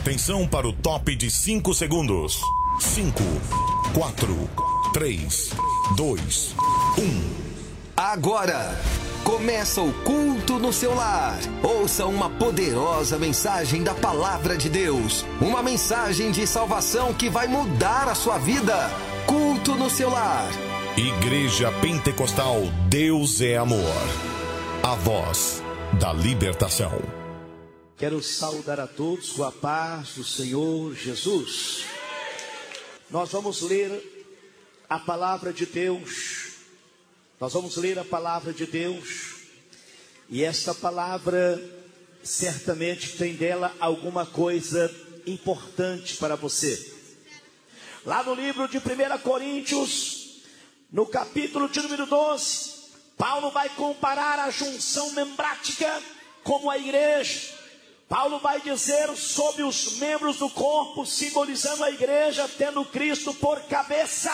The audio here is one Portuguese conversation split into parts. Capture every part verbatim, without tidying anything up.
Atenção para o top de cinco segundos. cinco, quatro, três, dois, um. Agora começa o culto no seu lar. Ouça uma poderosa mensagem da palavra de Deus. Uma mensagem de salvação que vai mudar a sua vida. Culto no seu lar. Igreja Pentecostal Deus é Amor. A voz da libertação. Quero saudar a todos com a paz do Senhor Jesus. Nós vamos ler a palavra de Deus. Nós vamos ler a palavra de Deus. E esta palavra certamente tem dela alguma coisa importante para você. Lá no livro de primeira Coríntios, no capítulo de número doze, Paulo vai comparar a junção membrática como a igreja. Paulo vai dizer sobre os membros do corpo, simbolizando a igreja, tendo Cristo por cabeça.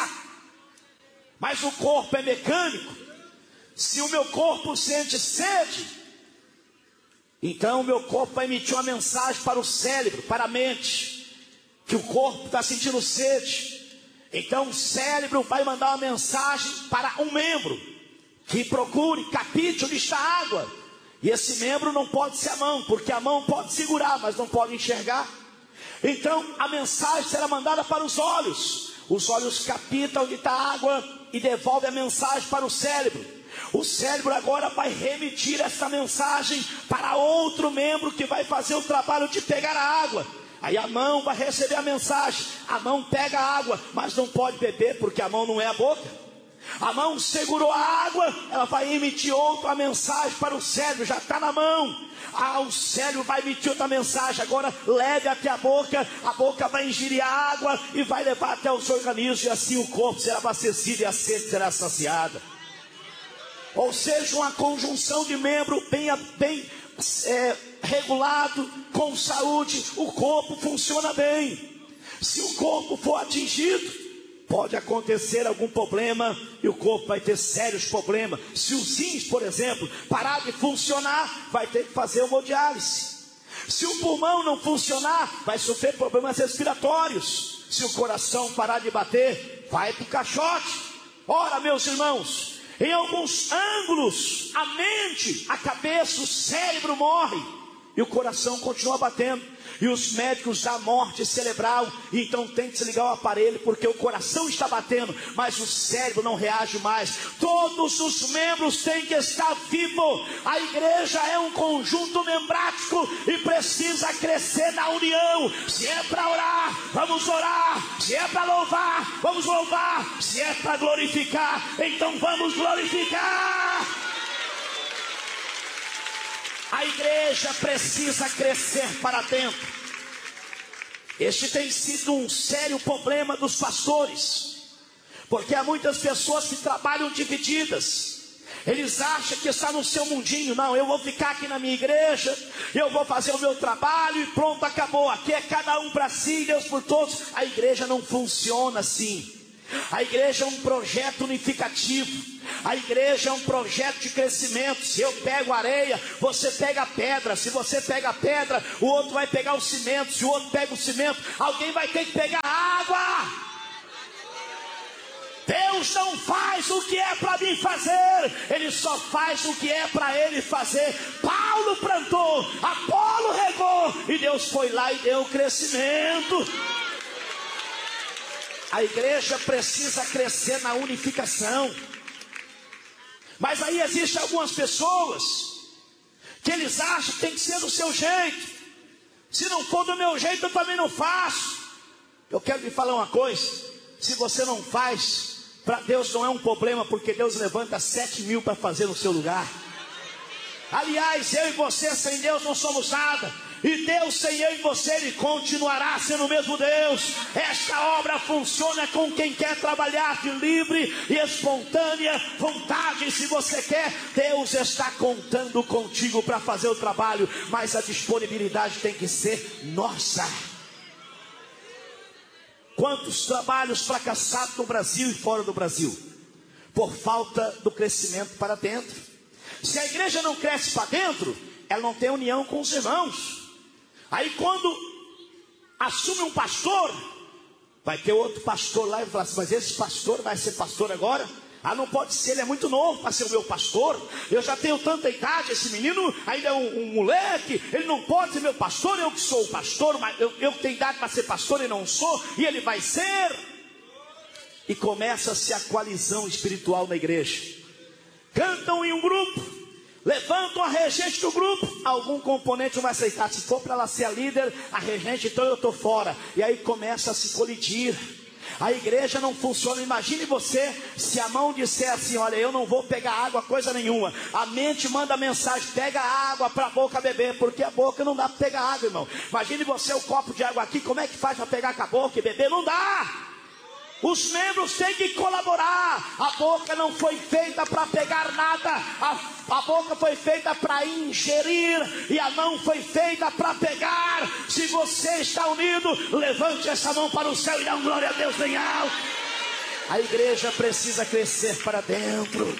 Mas o corpo é mecânico. Se o meu corpo sente sede, então o meu corpo vai emitir uma mensagem para o cérebro, para a mente, que o corpo está sentindo sede. Então o cérebro vai mandar uma mensagem para um membro, que procure, capite onde está a água. E esse membro não pode ser a mão, porque a mão pode segurar, mas não pode enxergar. Então a mensagem será mandada para os olhos. Os olhos captam onde está a água e devolve a mensagem para o cérebro. O cérebro agora vai remitir essa mensagem para outro membro que vai fazer o trabalho de pegar a água. Aí a mão vai receber a mensagem. A mão pega a água, mas não pode beber porque a mão não é a boca. A mão segurou a água, ela vai emitir outra mensagem para o cérebro, já está na mão. Ah, o cérebro vai emitir outra mensagem, agora leve até a boca, a boca vai ingerir a água e vai levar até os organismos, e assim o corpo será abastecido e a sede será saciada. Ou seja, uma conjunção de membro bem, bem é, regulado, com saúde, o corpo funciona bem. Se o corpo for atingido, pode acontecer algum problema e o corpo vai ter sérios problemas. Se os rins, por exemplo, parar de funcionar, vai ter que fazer hemodiálise. Se o pulmão não funcionar, vai sofrer problemas respiratórios. Se o coração parar de bater, vai para o caixote. Ora, meus irmãos, em alguns ângulos, a mente, a cabeça, o cérebro morre e o coração continua batendo. E os médicos dão morte cerebral, então tem que desligar o aparelho, porque o coração está batendo, mas o cérebro não reage mais. Todos os membros têm que estar vivos. A igreja é um conjunto membrático e precisa crescer na união. Se é para orar, vamos orar. Se é para louvar, vamos louvar. Se é para glorificar, então vamos glorificar. A igreja precisa crescer para dentro. Este tem sido um sério problema dos pastores, porque há muitas pessoas que trabalham divididas. Eles acham que está no seu mundinho. Não, eu vou ficar aqui na minha igreja, eu vou fazer o meu trabalho e pronto, acabou. Aqui é cada um para si, Deus por todos. A igreja não funciona assim. A igreja é um projeto unificativo. A igreja é um projeto de crescimento. Se eu pego areia, você pega a pedra. Se você pega a pedra, o outro vai pegar o cimento. Se o outro pega o cimento, alguém vai ter que pegar a água. Deus não faz o que é para mim fazer, Ele só faz o que é para Ele fazer. Paulo plantou, Apolo regou, e Deus foi lá e deu o crescimento. A igreja precisa crescer na unificação. Mas aí existem algumas pessoas que eles acham que tem que ser do seu jeito. Se não for do meu jeito, eu também não faço. Eu quero lhe falar uma coisa: se você não faz, para Deus não é um problema, porque Deus levanta sete mil para fazer no seu lugar. Aliás, eu e você sem Deus não somos nada. E Deus sem eu e você, Ele continuará sendo o mesmo Deus. Esta obra funciona com quem quer trabalhar de livre e espontânea vontade. E se você quer, Deus está contando contigo para fazer o trabalho, mas a disponibilidade tem que ser nossa. Quantos trabalhos fracassados no Brasil e fora do Brasil, por falta do crescimento para dentro. Se a igreja não cresce para dentro, ela não tem união com os irmãos. Aí quando assume um pastor, vai ter outro pastor lá e vai falar assim, mas esse pastor vai ser pastor agora? Ah, não pode ser, ele é muito novo para ser o meu pastor. Eu já tenho tanta idade, esse menino ainda é um, um moleque, ele não pode ser meu pastor. Eu que sou o pastor, mas eu, eu que tenho idade para ser pastor e não sou, e ele vai ser. E começa-se a coalizão espiritual na igreja. Cantam em um grupo, levantam a regente do grupo, algum componente não vai aceitar. Se for para ela ser a líder, a regente, então eu estou fora. E aí começa a se colidir. A igreja não funciona. Imagine você, se a mão disser assim, olha, eu não vou pegar água, coisa nenhuma. A mente manda mensagem, pega água para a boca beber, porque a boca não dá para pegar água, irmão. Imagine você, o copo de água aqui, como é que faz para pegar com a boca e beber? Não dá. Os membros têm que colaborar. A boca não foi feita para pegar nada. A, a boca foi feita para ingerir. E a mão foi feita para pegar. Se você está unido, levante essa mão para o céu e dá glória a Deus bem alto. A igreja precisa crescer para dentro.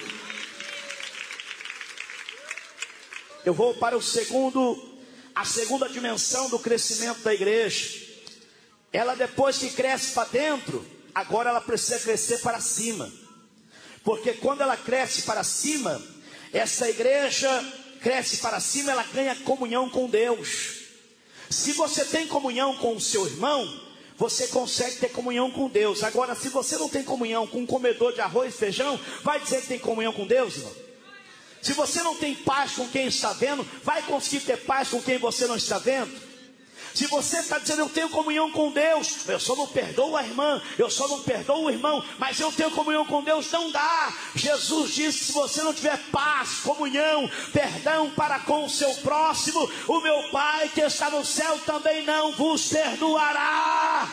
Eu vou para o segundo, a segunda dimensão do crescimento da igreja. Ela, depois que cresce para dentro, agora ela precisa crescer para cima. Porque quando ela cresce para cima, essa igreja cresce para cima, ela ganha comunhão com Deus. Se você tem comunhão com o seu irmão, você consegue ter comunhão com Deus. Agora, se você não tem comunhão com um comedor de arroz e feijão, vai dizer que tem comunhão com Deus, irmão? Se você não tem paz com quem está vendo, vai conseguir ter paz com quem você não está vendo? Se você está dizendo, eu tenho comunhão com Deus, eu só não perdoo a irmã, eu só não perdoo o irmão, mas eu tenho comunhão com Deus, não dá. Jesus disse que se você não tiver paz, comunhão, perdão para com o seu próximo, o meu Pai que está no céu também não vos perdoará.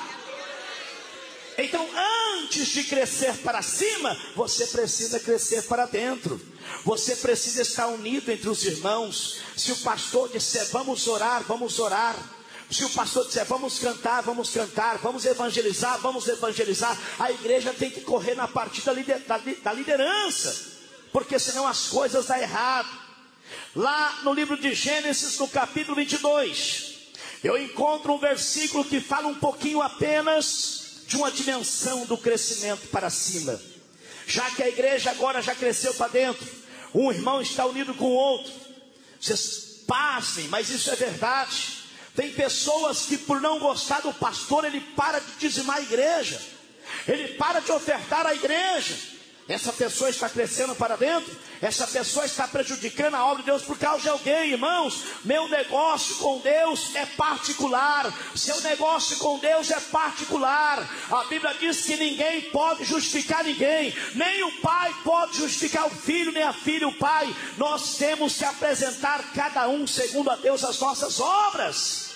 Então, antes de crescer para cima, você precisa crescer para dentro. Você precisa estar unido entre os irmãos. Se o pastor disser, vamos orar, vamos orar. Se o pastor disser, vamos cantar, vamos cantar, vamos evangelizar, vamos evangelizar, a igreja tem que correr na parte da, lider, da, da liderança, porque senão as coisas dão errado. Lá no livro de Gênesis, no capítulo vinte e dois, eu encontro um versículo que fala um pouquinho apenas de uma dimensão do crescimento para cima. Já que a igreja agora já cresceu para dentro, um irmão está unido com o outro. Vocês pasmem, mas isso é verdade. Tem pessoas que por não gostar do pastor, ele para de dizimar a igreja, ele para de ofertar a igreja. Essa pessoa está crescendo para dentro, essa pessoa está prejudicando a obra de Deus por causa de alguém, irmãos. Meu negócio com Deus é particular, seu negócio com Deus é particular. A Bíblia diz que ninguém pode justificar ninguém, nem o pai pode justificar o filho, nem a filha o pai. Nós temos que apresentar cada um segundo a Deus as nossas obras.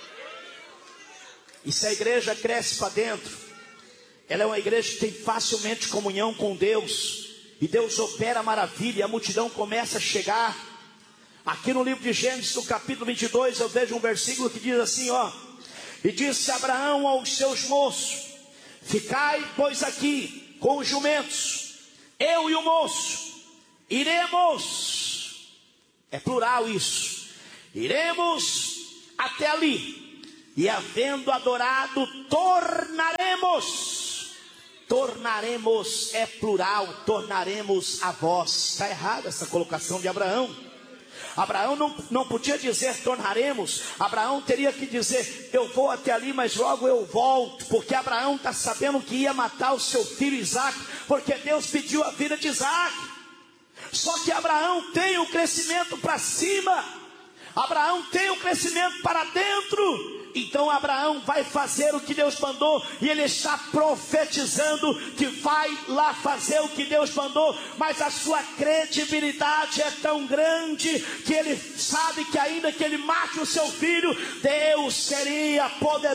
E se a igreja cresce para dentro, ela é uma igreja que tem facilmente comunhão com Deus, e Deus opera maravilha, a multidão começa a chegar. Aqui no livro de Gênesis, no capítulo vinte e dois, eu vejo um versículo que diz assim, ó: e disse Abraão aos seus moços, ficai pois aqui com os jumentos, eu e o moço iremos, é plural isso, iremos até ali, e havendo adorado, tornaremos. Tornaremos é plural, tornaremos a vós. Está errada essa colocação de Abraão. Abraão não, não podia dizer tornaremos. Abraão teria que dizer, eu vou até ali, mas logo eu volto. Porque Abraão está sabendo que ia matar o seu filho Isaque, porque Deus pediu a vida de Isaque. Só que Abraão tem o crescimento para cima, Abraão tem o crescimento para dentro. Então Abraão vai fazer o que Deus mandou, e ele está profetizando que vai lá fazer o que Deus mandou, mas a sua credibilidade é tão grande que ele sabe que ainda que ele mate o seu filho, Deus seria poderoso